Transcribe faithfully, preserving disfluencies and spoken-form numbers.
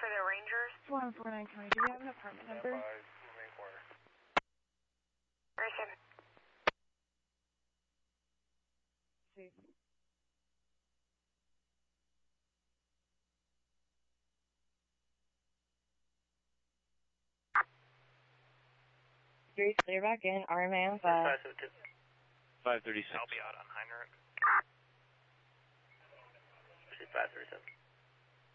for the Rangers. one four nine County. Do we have an apartment number? Person. See. Three, clear back in. R M A on five. five thirty-six. I'll be out on Heinrich. five thirty-seven.